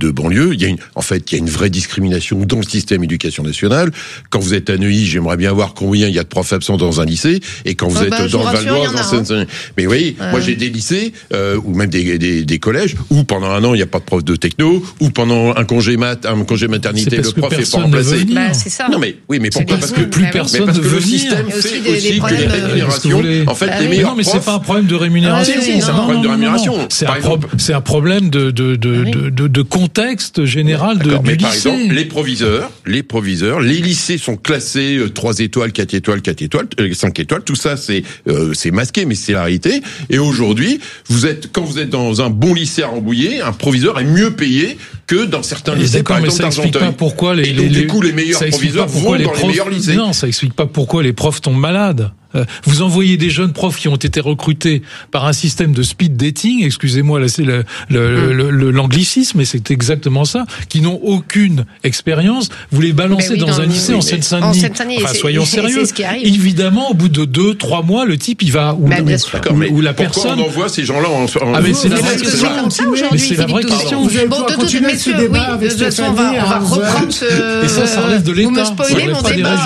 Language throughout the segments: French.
de banlieue. Il y a une vraie discrimination dans le système éducation nationale. Quand vous êtes à Neuilly, j'aimerais bien voir combien il y a de profs absents dans un lycée, et quand vous êtes dans le Val d'Oise, mais vous voyez, moi j'ai des lycées ou même des collèges où pendant un an il n'y a pas de prof de techno, ou pendant un congé maternité le prof est pas remplacé. C'est ça. Non mais oui, mais pourquoi? Parce que plus personne ne veut le venir. système fait aussi que les rémunérations. En fait, les meilleurs non, mais profs. c'est pas un problème de rémunération. C'est un problème de rémunération. C'est un problème de contexte général du mais par lycée. exemple, les proviseurs, les lycées sont classés 3 étoiles, 4 étoiles, 4 étoiles, 5 étoiles. Tout ça, c'est masqué, mais c'est la réalité. Et aujourd'hui, quand vous êtes dans un bon lycée à Rambouillet, un proviseur est mieux payé que dans certains lycées, par exemple d'Argenteuil. Ça explique pas pourquoi du coup, les meilleurs proviseurs vont dans les meilleurs lycées. Non, ça explique pas pourquoi les profs tombent malades. Vous envoyez des jeunes profs qui ont été recrutés par un système de speed dating, excusez-moi, là c'est l'anglicisme, mais c'est exactement ça, qui n'ont aucune expérience. Vous les balancez dans un lycée en Seine-Saint-Denis. Enfin, soyons sérieux. Évidemment, au bout de 2-3 mois, le type, il va ou la personne. Pourquoi on envoie ces gens-là en mais c'est la vraie question. Mais c'est la vraie question. Bon, de toute façon, on va reprendre ce. Et ça relève de l'État. Vous me spoilez mon débat.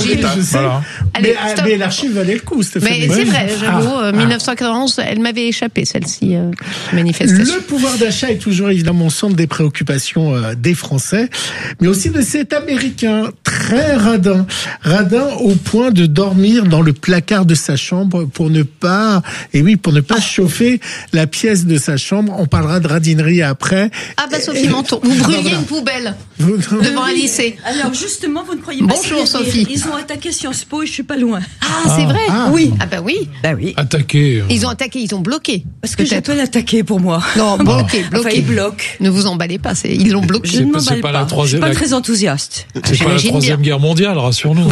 Mais l'archive valait le coup, Stéphanie. Mais c'est vrai, j'avoue, 1991, elle m'avait échappé, celle-ci, manifestation. Le pouvoir d'achat est toujours évidemment au centre des préoccupations des Français, mais aussi de cet Américain très radin au point de dormir dans le placard de sa chambre pour ne pas chauffer la pièce de sa chambre. On parlera de radinerie après. Ah bah Sophie Menton, vous brûliez une poubelle devant un lycée. Alors justement, vous ne croyez pas. Bonjour Sophie. Ils ont attaqué Sciences Po et je suis pas loin. Ah, c'est vrai. Oui. Ah bah oui. Attaqué. Ils ont attaqué, ils ont bloqué. Parce que j'appelle attaquer pour moi. Non, bloqué. Enfin, ils bloquent. Ne vous emballez pas, ils l'ont bloqué. Je ne m'emballe C'est pas la pas. troisième. Je suis pas très enthousiaste. C'est pas la Troisième Guerre mondiale, rassure-nous.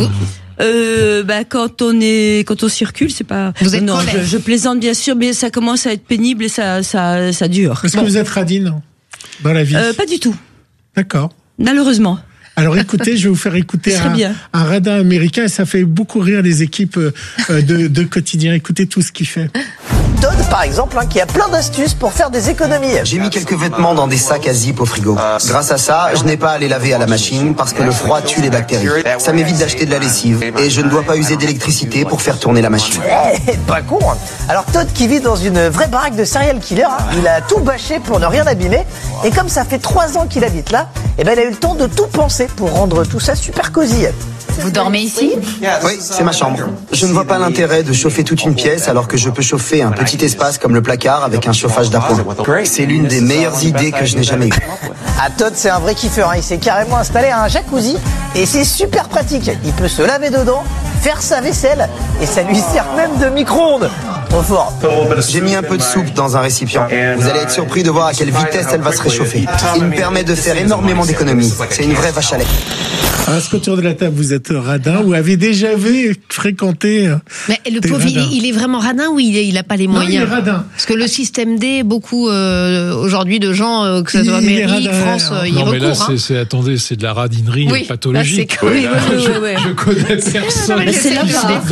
Quand on circule, c'est pas. Vous êtes je plaisante bien sûr, mais ça commence à être pénible et ça dure. Est-ce que vous êtes radine dans la vie? Pas du tout. D'accord. Malheureusement. Alors écoutez, je vais vous faire écouter un radin américain et ça fait beaucoup rire les équipes de quotidien. Écoutez tout ce qu'il fait. Todd, par exemple, qui a plein d'astuces pour faire des économies. J'ai mis quelques vêtements dans des sacs à zip au frigo. Grâce à ça, je n'ai pas à les laver à la machine parce que le froid tue les bactéries. Ça m'évite d'acheter de la lessive et je ne dois pas user d'électricité pour faire tourner la machine. Pas con. Alors Todd, qui vit dans une vraie baraque de serial killer, il a tout bâché pour ne rien abîmer. Et comme ça fait 3 ans qu'il habite là, il a eu le temps de tout penser pour rendre tout ça super cosy. Vous dormez ici? Oui, c'est ma chambre. Je ne vois pas l'intérêt de chauffer toute une pièce alors que je peux chauffer un petit espace comme le placard avec un chauffage d'appoint. C'est l'une des meilleures idées que je n'ai jamais eues. Ah, Todd, c'est un vrai kiffeur. Il s'est carrément installé un jacuzzi et c'est super pratique. Il peut se laver dedans, faire sa vaisselle et ça lui sert même de micro-ondes. Trop fort. J'ai mis un peu de soupe dans un récipient. Vous allez être surpris de voir à quelle vitesse elle va se réchauffer. Il me permet de faire énormément d'économies. C'est une vraie vache à lait. Est-ce qu'autour de la table, vous êtes radin ou avez déjà fréquenté Mais le pauvre, il est vraiment radin ou il a pas les moyens? Non, il est radin. Parce que le système D, beaucoup aujourd'hui de gens, que ce soit mairie, France, ils recourent. Non, mais là, c'est de la radinerie pathologique. Je connais personne. Mais c'est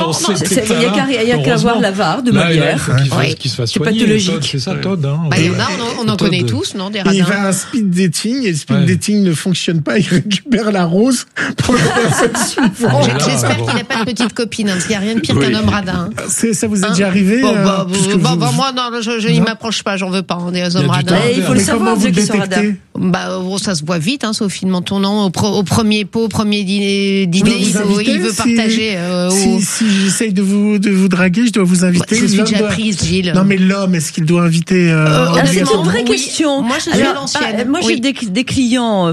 il n'y a qu'à voir la VAR de ma bière. Qu'il se fasse soigner. C'est ça, Todd. Il y en a, on en connaît tous, non, des radins. Il va à un speed dating et le speed dating ne fonctionne pas. Il récupère la rose pour la personne suivante. J'espère qu'il n'a pas de petite copine, parce qu'il n'y a rien de pire qu'un homme radin. Ça vous est déjà arrivé? Moi, non, il m'approche pas, j'en veux pas, des hommes radins. Il faut le savoir, vous qu'ils sont radins. Ça se voit vite, Sophie de Menton, au premier pot, au premier dîner, il veut partager. Si j'essaye de vous draguer, je dois vous inviter. Je suis déjà prise, Gilles. Non, mais l'homme, est-ce qu'il doit inviter c'est une vraie question. Moi, je suis l'ancienne. Moi, j'ai des clients,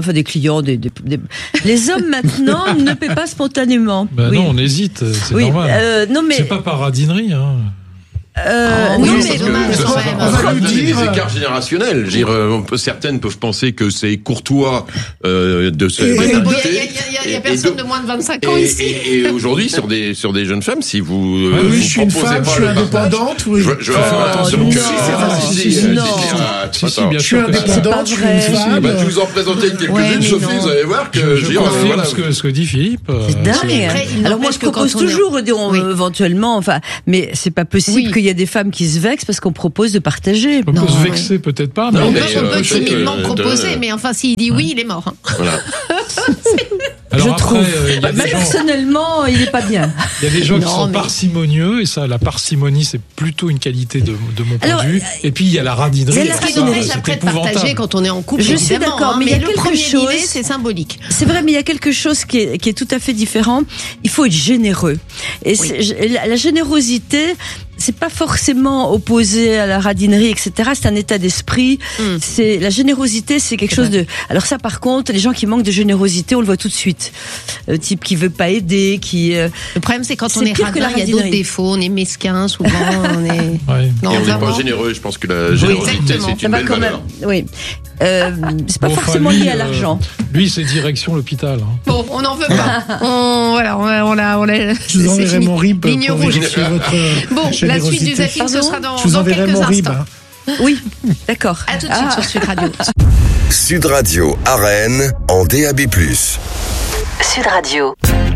les hommes maintenant ne paient pas spontanément. Non, on hésite, c'est normal. C'est pas par radinerie, non, mais c'est dommage quand même. On va des écarts générationnels. Certaines peuvent penser que c'est courtois de se inviter. Il y a personne de moins de 25 ans ici. Et aujourd'hui, sur des jeunes femmes, si vous je suis une femme, je suis indépendante. Je vais faire attention. Je suis indépendante, je suis une femme. Je vous en présenter quelques-unes, Sophie, vous allez voir que je confirme ce que dit Philippe. C'est dingue. Alors moi, je propose toujours, éventuellement, mais c'est pas possible qu'il y a des femmes qui se vexent parce qu'on propose de partager. On peut se vexer, peut-être pas. Mais on peut timidement proposer, mais enfin, s'il dit oui, il est mort. Hein. Voilà. Alors je trouve. Personnellement, il n'est pas bien. Il y a des gens qui sont parcimonieux, et ça, la parcimonie, c'est plutôt une qualité de mon point de vue. Et puis, il y a la radinerie. C'est après de partager quand on est en couple. Je suis d'accord, mais il y a quelque chose. C'est symbolique. C'est vrai, mais il y a quelque chose qui est tout à fait différent. Il faut être généreux. Et la générosité, c'est pas forcément opposé à la radinerie, etc. C'est un état d'esprit. C'est la générosité, c'est quelque chose de. Alors ça, par contre, les gens qui manquent de générosité, on le voit tout de suite. Le type qui veut pas aider, qui. Le problème, c'est quand on est radin, il y a d'autres défauts. On est mesquin, souvent. On est. Ouais. Non, et on n'est pas généreux. Je pense que la générosité, c'est une belle valeur. Oui. C'est pas forcément lié à l'argent. Lui, c'est direction l'hôpital. Hein. Bon, on n'en veut pas. On l'a. Je vous enverrai mon RIB. Ligne rouge. Bon, la suite du zapping, ce sera dans quelques instants. Oui, d'accord. À tout de suite sur Sud Radio. Sud Radio à Rennes en DAB+. Sud Radio.